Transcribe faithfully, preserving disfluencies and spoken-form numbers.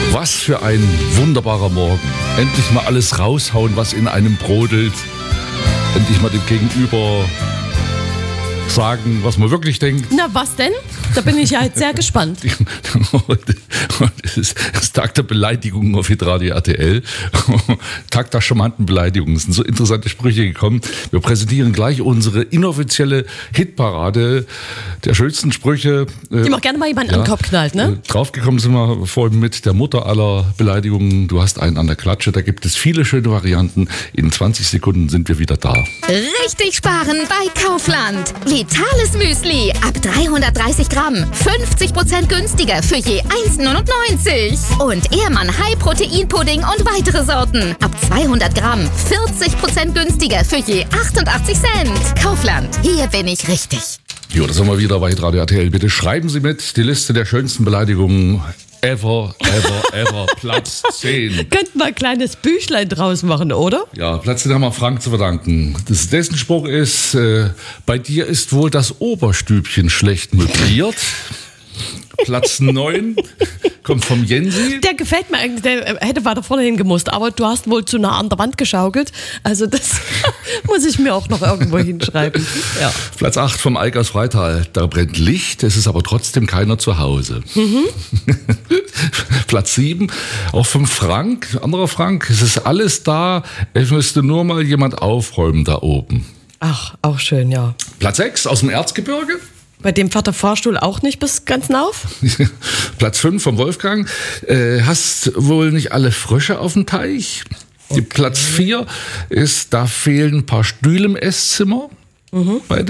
Was für ein wunderbarer Morgen. Endlich mal alles raushauen, was in einem brodelt. Endlich mal dem Gegenüber sagen, was man wirklich denkt. Na, was denn? Da bin ich ja jetzt sehr gespannt. Es ist, es ist Tag der Beleidigungen auf Hitradio R T L. Tag der charmanten Beleidigungen. Es sind so interessante Sprüche gekommen. Wir präsentieren gleich unsere inoffizielle Hitparade der schönsten Sprüche. Die man gerne mal jemanden ja, an den Kopf knallt, ne? Draufgekommen sind wir vorhin mit der Mutter aller Beleidigungen. Du hast einen an der Klatsche. Da gibt es viele schöne Varianten. In zwanzig Sekunden sind wir wieder da. Richtig sparen bei Kaufland. Vitales Müsli ab dreihundertdreißig Gramm. fünfzig Prozent günstiger für je eins neunundneunzig. Und Ehrmann High Protein Pudding und weitere Sorten. Ab zweihundert Gramm. vierzig Prozent günstiger für je achtundachtzig Cent. Kaufland. Hier bin ich richtig. Jo, das sind wir wieder bei Hitradio R T L. Bitte schreiben Sie mit die Liste der schönsten Beleidigungen ever, ever, ever. Platz zehn. Könnten wir ein kleines Büchlein draus machen, oder? Ja, Platz zehn haben wir Frank zu verdanken. Das, dessen Spruch ist, äh, bei dir ist wohl das Oberstübchen schlecht möbliert. Platz neun kommt vom Jensi. Der gefällt mir eigentlich, der hätte weiter vorne hingemusst, aber du hast wohl zu nah an der Wand geschaukelt. Also das muss ich mir auch noch irgendwo hinschreiben. Ja. Platz acht vom Eik aus Freital. Da brennt Licht, es ist aber trotzdem keiner zu Hause. Mhm. Platz sieben, auch vom Frank, anderer Frank. Es ist alles da, es müsste nur mal jemand aufräumen da oben. Ach, auch schön, ja. Platz sechs aus dem Erzgebirge. Bei dem fährt der Fahrstuhl auch nicht bis ganz auf. Platz fünf vom Wolfgang. Äh, hast wohl nicht alle Frösche auf dem Teich? Okay. Platz vier ist, da fehlen ein paar Stühle im Esszimmer. Mhm. Bei